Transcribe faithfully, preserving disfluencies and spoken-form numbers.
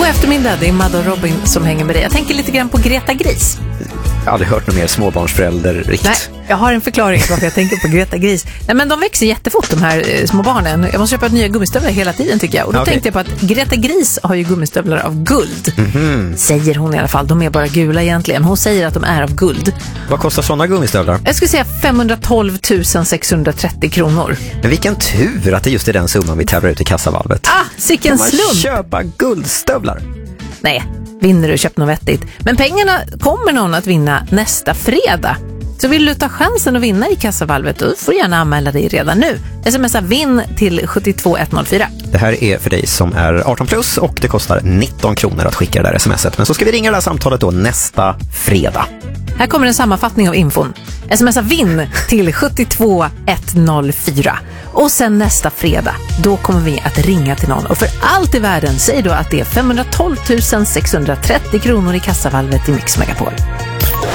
God eftermiddag, det är Madde och Robin som hänger med dig. Jag tänker lite grann på Greta Gris. Jag har aldrig hört någon mer småbarnsförälder rikt. Nej, jag har en förklaring på varför jag tänker på Greta Gris. Nej, men de växer jättefort, de här eh, små barnen. Jag måste köpa nya gummistövlar hela tiden, tycker jag. Och då Okay. tänkte jag på att Greta Gris har ju gummistövlar av guld. Mm-hmm. Säger hon i alla fall. De är bara gula egentligen. Hon säger att de är av guld. Vad kostar sådana gummistövlar? Jag skulle säga femhundratolv tusen sexhundratrettio kronor. Men vilken tur att det just är den summan vi tävlar ut i kassavalvet. Ah, sicken Kan man slump! köpa guldstövlar? Nej, vinner du, köp något vettigt. Men pengarna kommer någon att vinna nästa fredag. Så vill du ta chansen att vinna i kassavalvet, då får du gärna anmäla dig redan nu. Smsa vinn till sju två ett noll fyra. Det här är för dig som är arton plus och det kostar nitton kronor att skicka det där smset. Men så ska vi ringa det här samtalet då nästa fredag. Här kommer en sammanfattning av infon. Smsa vinn till sju två ett noll fyra. Och sen nästa fredag, då kommer vi att ringa till någon. Och för allt i världen säger då att det är femhundratolv tusen sexhundratrettio kronor i kassavalvet i Mix Megapol.